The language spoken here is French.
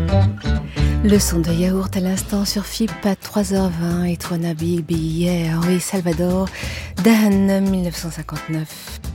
Le son de yaourt à l'instant sur FIP à 3h20 et Twana Baby, yeah, oui, Salvador, Dan, 1959.